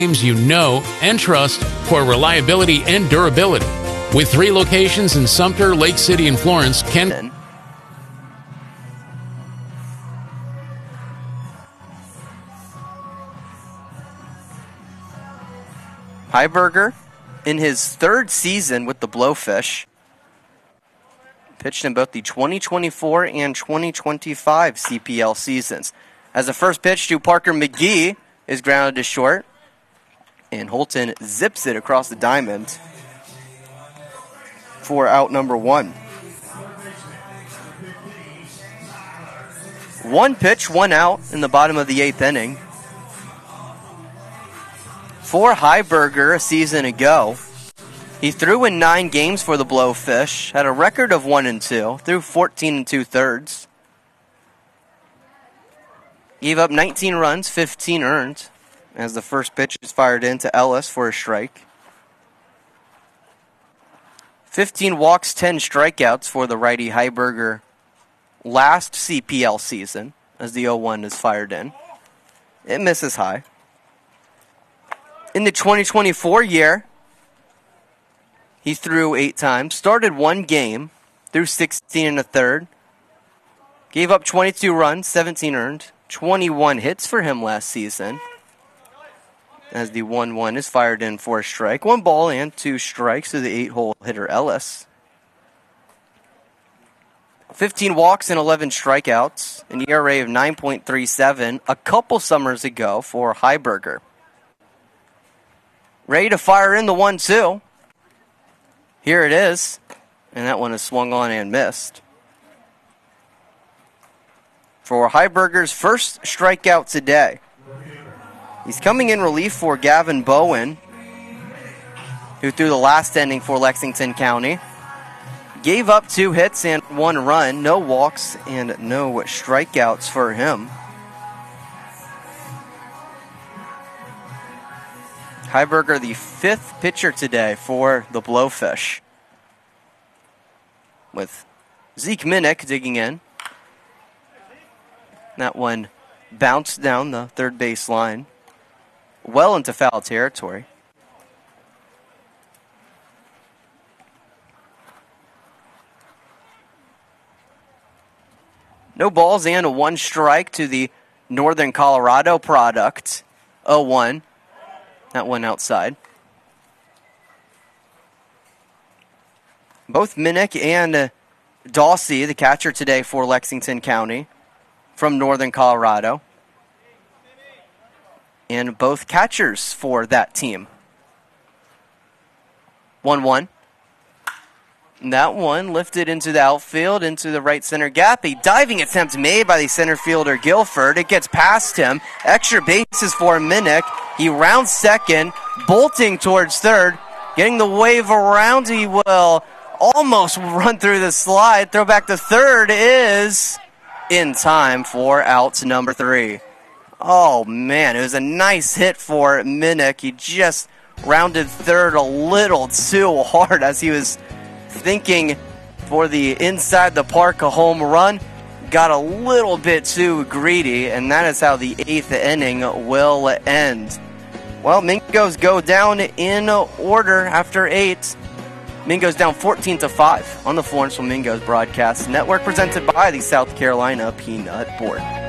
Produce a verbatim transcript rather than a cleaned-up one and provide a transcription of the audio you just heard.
names you know and trust for reliability and durability. With three locations in Sumter, Lake City, and Florence, Ken... Heiberger, in his third season with the Blowfish, pitched in both the twenty twenty-four and twenty twenty-five C P L seasons. As a first pitch to Parker McGee is grounded to short, and Holton zips it across the diamond for out number one. One pitch, one out in the bottom of the eighth inning. For Heiberger a season ago, he threw in nine games for the Blowfish, had a record of one and two, threw fourteen and two thirds. Gave up nineteen runs, fifteen earned, as the first pitch is fired in to Ellis for a strike. fifteen walks, ten strikeouts for the righty Heiberger last C P L season, as the oh one is fired in. It misses high. In the twenty twenty-four year, he threw eight times, started one game, threw sixteen and a third, gave up twenty-two runs, seventeen earned, twenty-one hits for him last season, as the one one is fired in for a strike. One ball and two strikes to the eight-hole hitter Ellis. fifteen walks and eleven strikeouts, an E R A of nine point three seven a couple summers ago for Heiberger. Ready to fire in the one two. Here it is. And that one is swung on and missed. For Heiberger's first strikeout today. He's coming in relief for Gavin Bowen, who threw the last inning for Lexington County. Gave up two hits and one run. No walks and no strikeouts for him. Heiberger, the fifth pitcher today for the Blowfish. With Zeke Minnick digging in. That one bounced down the third base line. Well into foul territory. No balls and a one strike to the Northern Colorado product. oh one. That one outside. Both Minnick and uh, Dawsey, the catcher today for Lexington County, from Northern Colorado. And both catchers for that team. one one. That one lifted into the outfield, into the right center gap. A diving attempt made by the center fielder Guilford. It gets past him. Extra bases for Minnick. He rounds second, bolting towards third. Getting the wave around, he will almost run through the slide. Throw back to third is in time for out number three. Oh, man, it was a nice hit for Minnick. He just rounded third a little too hard as he was thinking for the inside the park a home run. Got a little bit too greedy, and that is how the eighth inning will end. Well, Mingos go down in order after eight. Mingos down fourteen to five on the Florence Flamingos Broadcast Network, presented by the South Carolina Peanut Board.